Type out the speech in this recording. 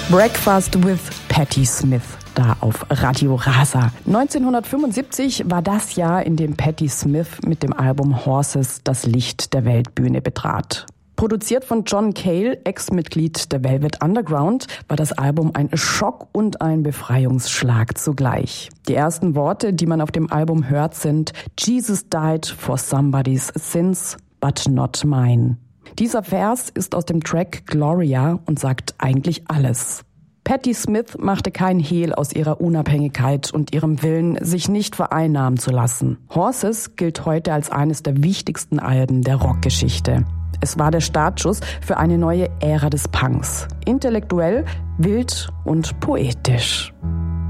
Breakfast with Patti Smith, da auf Radio Rasa. 1975 war das Jahr, in dem Patti Smith mit dem Album Horses das Licht der Weltbühne betrat. Produziert von John Cale, Ex-Mitglied der Velvet Underground, war das Album ein Schock und ein Befreiungsschlag zugleich. Die ersten Worte, die man auf dem Album hört, sind "Jesus died for somebody's sins, but not mine." Dieser Vers ist aus dem Track Gloria und sagt eigentlich alles. Patti Smith machte kein Hehl aus ihrer Unabhängigkeit und ihrem Willen, sich nicht vereinnahmen zu lassen. Horses gilt heute als eines der wichtigsten Alben der Rockgeschichte. Es war der Startschuss für eine neue Ära des Punks. Intellektuell, wild und poetisch.